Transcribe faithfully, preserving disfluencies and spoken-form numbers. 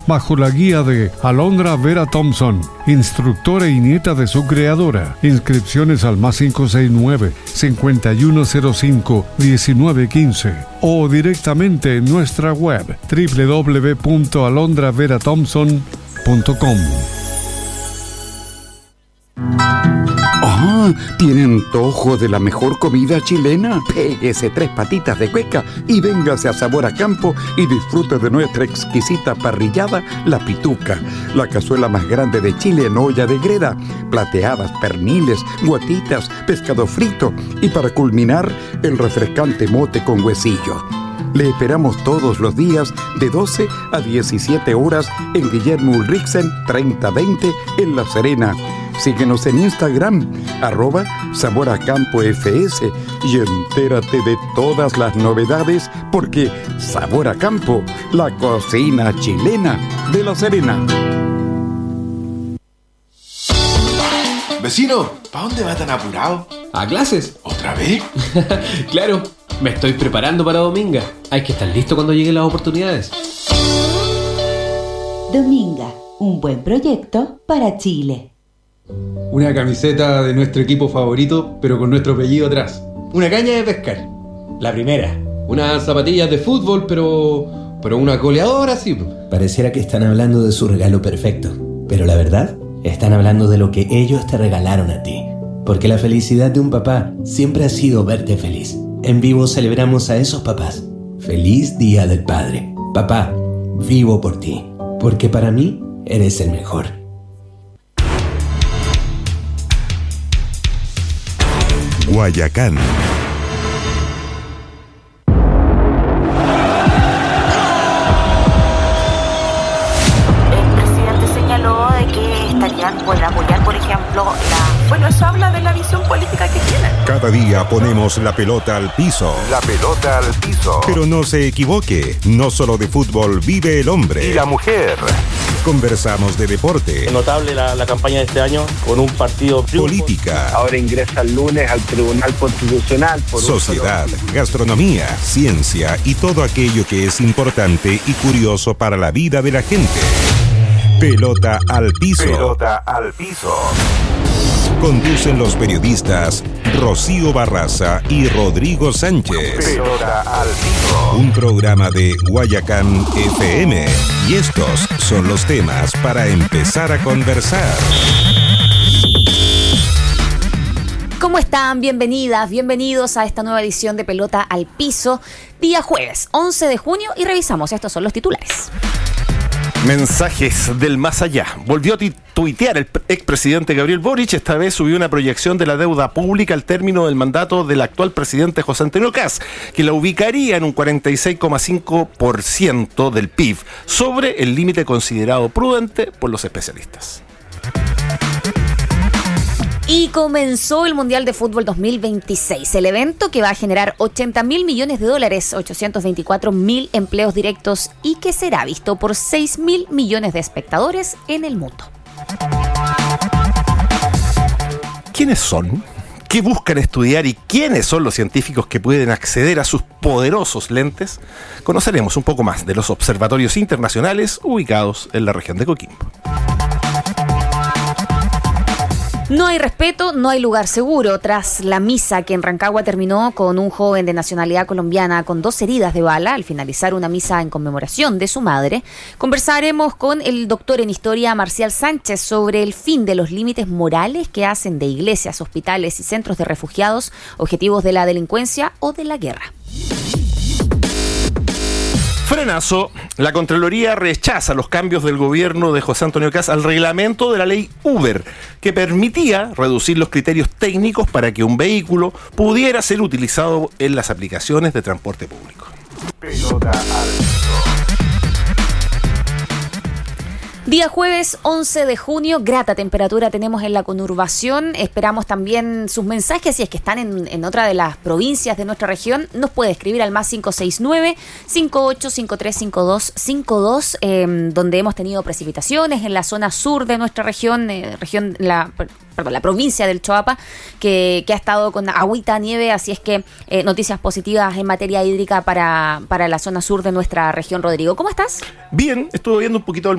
bajo la guía de Alondra Vera Thompson, instructora y nieta de su creadora. Inscripciones al más cinco seis nueve, cinco uno cero cinco, uno nueve uno cinco o directamente en nuestra web doble u doble u doble u punto alondra vera thompson punto com. Ah, ¿tiene antojo de la mejor comida chilena? Péguese tres patitas de cueca y véngase a Sabor a Campo y disfrute de nuestra exquisita parrillada, La Pituca, la cazuela más grande de Chile en olla de greda, plateadas, perniles, guatitas, pescado frito y para culminar, el refrescante mote con huesillo. Le esperamos todos los días de doce a diecisiete horas en Guillermo Ulrichsen treinta veinte en La Serena. Síguenos en Instagram, arroba Sabor a Campo F S y entérate de todas las novedades porque Sabor a Campo, la cocina chilena de La Serena. Vecino, ¿para dónde va tan apurado? ¿A clases? ¿Otra vez? Claro, me estoy preparando para Dominga. Hay que estar listo cuando lleguen las oportunidades. Dominga, un buen proyecto para Chile. Una camiseta de nuestro equipo favorito, pero con nuestro apellido atrás. Una caña de pescar, la primera. Unas zapatillas de fútbol, pero... pero una goleadora, sí. Pareciera que están hablando de su regalo perfecto, pero la verdad, están hablando de lo que ellos te regalaron a ti. Porque la felicidad de un papá siempre ha sido verte feliz. En Vivo celebramos a esos papás. Feliz Día del Padre. Papá, vivo por ti, porque para mí eres el mejor. Guayacán. El presidente señaló de que estarían por apoyar, por ejemplo, la... Bueno, eso habla de la visión política que tienen. Cada día ponemos la pelota al piso. La pelota al piso. Pero no se equivoque, no solo de fútbol vive el hombre. Y la mujer. Conversamos de deporte. Es notable la, la campaña de este año con un partido... Política. Ahora ingresa el lunes al Tribunal Constitucional. Por sociedad, gastronomía, ciencia y todo aquello que es importante y curioso para la vida de la gente. Pelota al piso. Pelota al piso. Conducen los periodistas Rocío Barraza y Rodrigo Sánchez. Pelota al piso. Un programa de Guayacán F M. Y estos son los temas para empezar a conversar. ¿Cómo están? Bienvenidas, bienvenidos a esta nueva edición de Pelota al Piso. Día jueves, once de junio, y revisamos. Estos son los titulares. Mensajes del más allá. Volvió a tuitear el expresidente Gabriel Boric. Esta vez subió una proyección de la deuda pública al término del mandato del actual presidente José Antonio Kast, que la ubicaría en un cuarenta y seis coma cinco por ciento del P I B, sobre el límite considerado prudente por los especialistas. Y comenzó el Mundial de Fútbol dos mil veintiséis, el evento que va a generar ochenta mil millones de dólares, ochocientos veinticuatro mil empleos directos y que será visto por seis mil millones de espectadores en el mundo. ¿Quiénes son? ¿Qué buscan estudiar y quiénes son los científicos que pueden acceder a sus poderosos lentes? Conoceremos un poco más de los observatorios internacionales ubicados en la región de Coquimbo. No hay respeto, no hay lugar seguro. Tras la misa que en Rancagua terminó con un joven de nacionalidad colombiana con dos heridas de bala al finalizar una misa en conmemoración de su madre, conversaremos con el doctor en historia Marcial Sánchez sobre el fin de los límites morales que hacen de iglesias, hospitales y centros de refugiados objetivos de la delincuencia o de la guerra. Frenazo. La Contraloría rechaza los cambios del gobierno de José Antonio Kast al reglamento de la ley Uber, que permitía reducir los criterios técnicos para que un vehículo pudiera ser utilizado en las aplicaciones de transporte público. Pelota al piso. Día jueves once de junio, grata temperatura tenemos en la conurbación. Esperamos también sus mensajes, si es que están en, en otra de las provincias de nuestra región. Nos puede escribir al más cinco seis nueve, cinco ocho cinco tres cinco dos cinco dos, eh, donde hemos tenido precipitaciones en la zona sur de nuestra región, eh, región la, perdón, la provincia del Choapa, que, que ha estado con agüita, nieve, así es que eh, noticias positivas en materia hídrica para, para la zona sur de nuestra región. Rodrigo, ¿cómo estás? Bien, estuve viendo un poquito